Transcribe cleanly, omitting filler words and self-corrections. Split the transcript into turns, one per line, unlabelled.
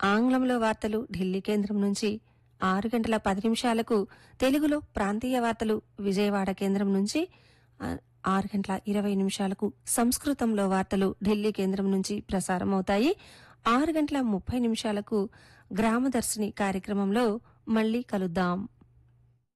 ఆంగ్లంలో వార్తలు ఢిల్లీ కేంద్రం నుంచి, 6:10 తెలుగులో ప్రాంతీయ వార్తలు విజయవాడ కేంద్రం నుంచి, 6:20 సంస్కృతంలో వార్తలు ఢిల్లీ కేంద్రం నుంచి ప్రసారమవుతాయి. 6:30 గ్రామదర్శిని కార్యక్రమంలో మళ్లీ కలుద్దాం.